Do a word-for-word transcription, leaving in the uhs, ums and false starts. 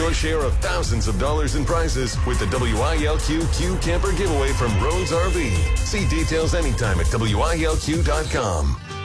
your share of thousands of dollars in prizes with the W I L Q Q Camper giveaway from Rhodes R V. See details anytime at W I L Q dot com.